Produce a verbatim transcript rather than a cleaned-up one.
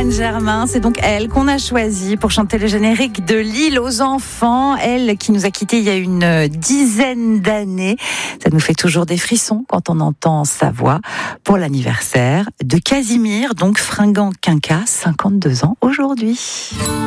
Mylène Germain, c'est donc elle qu'on a choisie pour chanter le générique de L'île aux enfants. Elle qui nous a quittés il y a une dizaine d'années. Ça nous fait toujours des frissons quand on entend sa voix pour l'anniversaire de Casimir, donc fringant quinca, cinquante-deux ans aujourd'hui.